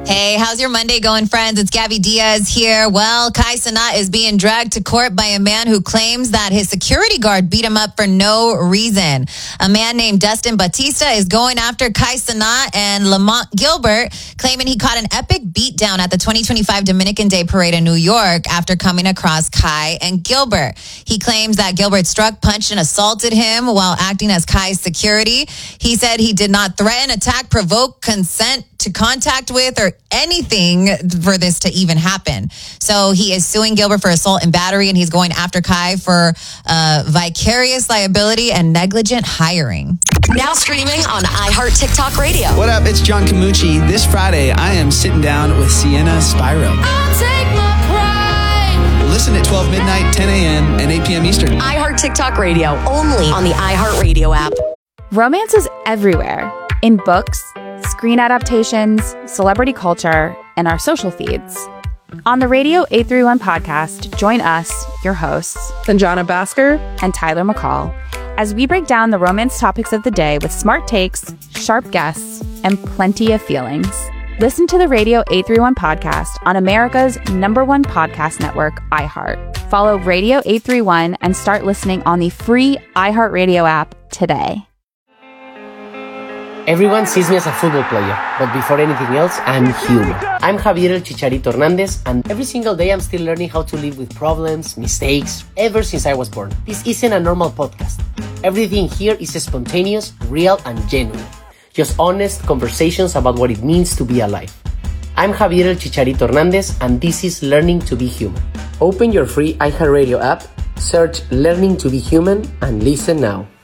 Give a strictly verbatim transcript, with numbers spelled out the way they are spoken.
Hey, how's your Monday going, friends? It's Gabby Diaz here. Well, Kai Cenat is being dragged to court by a man who claims that his security guard beat him up for no reason. A man named Dustin Batista is going after Kai Cenat and Lamont Gilbert, claiming he caught an epic beatdown at the twenty twenty-five Dominican Day Parade in New York after coming across Kai and Gilbert. He claims that Gilbert struck, punched, and assaulted him while acting as Kai's security. He said he did not threaten, attack, provoke, consent to contact with, or anything for this to even happen. So he is suing Gilbert for assault and battery, and he's going after Kai for uh, vicarious liability and negligent hiring. Now streaming on iHeart TikTok Radio. What up? It's John Camucci. This Friday, I am sitting down with Sienna Spyro. I'll take my pride. Listen at twelve midnight, ten a.m. and eight p.m. Eastern. iHeart TikTok Radio, only on the iHeart Radio app. Romance is everywhere. In books, screen adaptations, celebrity culture, and our social feeds. On the Radio eight thirty-one podcast, join us, your hosts, Sanjana Basker and Tyler McCall, as we break down the romance topics of the day with smart takes, sharp guests, and plenty of feelings. Listen to the Radio eight thirty-one podcast on America's number one podcast network, iHeart. Follow Radio eight thirty-one and start listening on the free iHeartRadio app today. Everyone sees me as a football player, but before anything else, I'm human. I'm Javier El Chicharito Hernandez, and every single day I'm still learning how to live with problems, mistakes, ever since I was born. This isn't a normal podcast. Everything here is spontaneous, real, and genuine. Just honest conversations about what it means to be alive. I'm Javier El Chicharito Hernandez, and this is Learning to be Human. Open your free iHeartRadio app, search Learning to be Human, and listen now.